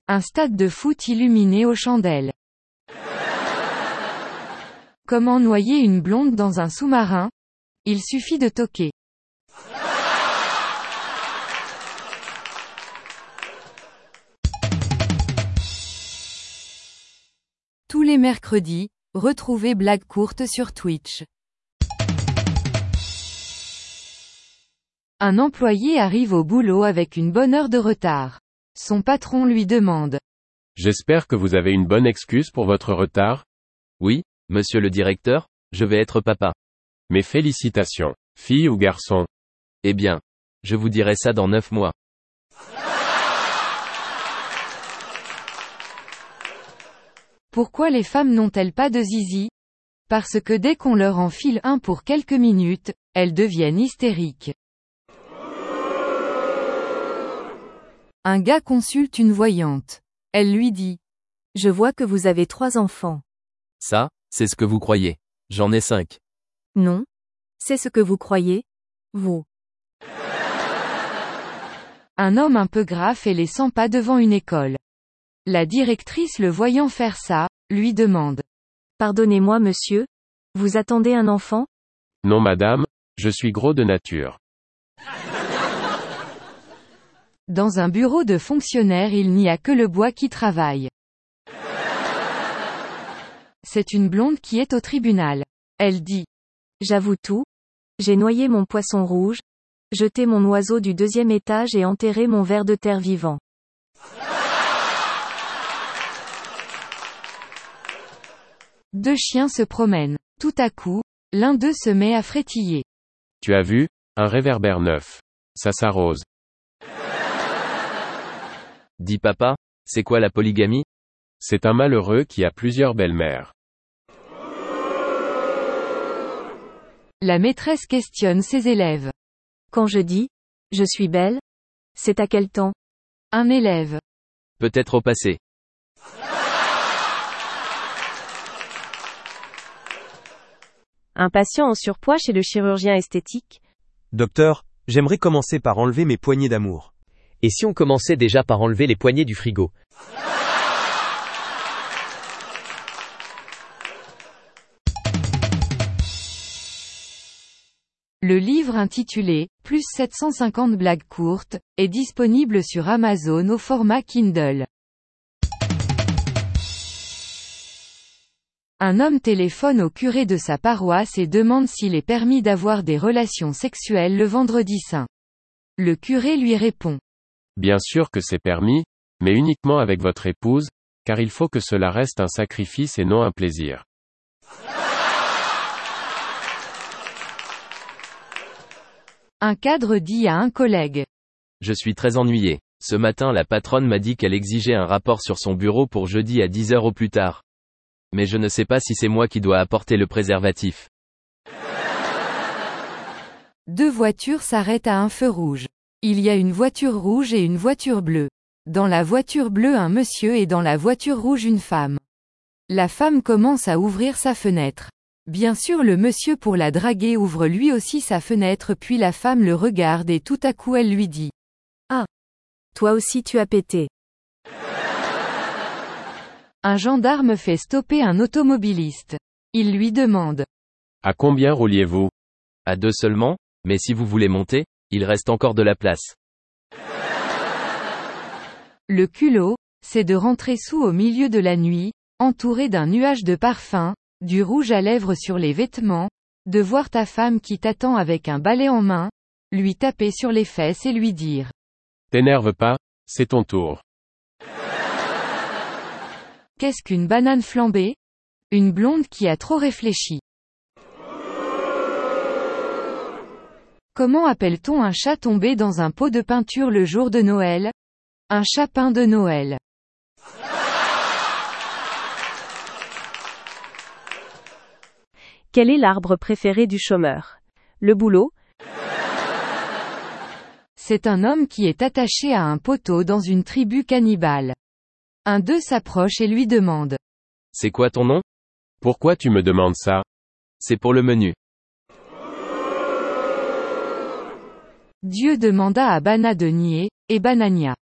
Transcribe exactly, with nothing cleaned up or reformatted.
Un stade de foot illuminé aux chandelles. Comment noyer une blonde dans un sous-marin? Il suffit de toquer. Tous les mercredis, retrouvez Blagues courtes sur Twitch. Un employé arrive au boulot avec une bonne heure de retard. Son patron lui demande. J'espère que vous avez une bonne excuse pour votre retard? Oui, monsieur le directeur, je vais être papa. Mes félicitations, fille ou garçon? Eh bien, je vous dirai ça dans neuf mois. Pourquoi les femmes n'ont-elles pas de zizi? Parce que dès qu'on leur enfile un pour quelques minutes, elles deviennent hystériques. Un gars consulte une voyante. Elle lui dit. Je vois que vous avez trois enfants. Ça, c'est ce que vous croyez. J'en ai cinq. Non. C'est ce que vous croyez, vous. Un homme un peu grave et les cent pas devant une école. La directrice le voyant faire ça, lui demande. Pardonnez-moi monsieur, vous attendez un enfant? Non madame, je suis gros de nature. Dans un bureau de fonctionnaire il n'y a que le bois qui travaille. C'est une blonde qui est au tribunal. Elle dit. J'avoue tout. J'ai noyé mon poisson rouge, jeté mon oiseau du deuxième étage et enterré mon ver de terre vivant. Deux chiens se promènent. Tout à coup, l'un d'eux se met à frétiller. Tu as vu, un réverbère neuf. Ça s'arrose. Dis papa, c'est quoi la polygamie? C'est un malheureux qui a plusieurs belles-mères. La maîtresse questionne ses élèves. Quand je dis, je suis belle, c'est à quel temps? Un élève. Peut-être au passé. Un patient en surpoids chez le chirurgien esthétique. Docteur, j'aimerais commencer par enlever mes poignées d'amour. Et si on commençait déjà par enlever les poignées du frigo? Le livre intitulé « Plus sept cent cinquante blagues courtes » est disponible sur Amazon au format Kindle. Un homme téléphone au curé de sa paroisse et demande s'il est permis d'avoir des relations sexuelles le vendredi saint. Le curé lui répond. Bien sûr que c'est permis, mais uniquement avec votre épouse, car il faut que cela reste un sacrifice et non un plaisir. Un cadre dit à un collègue. Je suis très ennuyé. Ce matin la patronne m'a dit qu'elle exigeait un rapport sur son bureau pour jeudi à dix heures au plus tard. Mais je ne sais pas si c'est moi qui dois apporter le préservatif. Deux voitures s'arrêtent à un feu rouge. Il y a une voiture rouge et une voiture bleue. Dans la voiture bleue un monsieur et dans la voiture rouge une femme. La femme commence à ouvrir sa fenêtre. Bien sûr le monsieur pour la draguer ouvre lui aussi sa fenêtre puis la femme le regarde et tout à coup elle lui dit. Ah. Toi aussi tu as pété. Un gendarme fait stopper un automobiliste. Il lui demande. À combien rouliez-vous? À deux seulement, mais si vous voulez monter, il reste encore de la place. Le culot, c'est de rentrer sous au milieu de la nuit, entouré d'un nuage de parfum, du rouge à lèvres sur les vêtements, de voir ta femme qui t'attend avec un balai en main, lui taper sur les fesses et lui dire. T'énerve pas, c'est ton tour. Qu'est-ce qu'une banane flambée? Une blonde qui a trop réfléchi. Comment appelle-t-on un chat tombé dans un pot de peinture le jour de Noël? Un chapin de Noël. Quel est l'arbre préféré du chômeur? Le boulot? C'est un homme qui est attaché à un poteau dans une tribu cannibale. Un d'eux s'approche et lui demande. C'est quoi ton nom? Pourquoi tu me demandes ça? C'est pour le menu. Dieu demanda à Bana de nier, et Banania.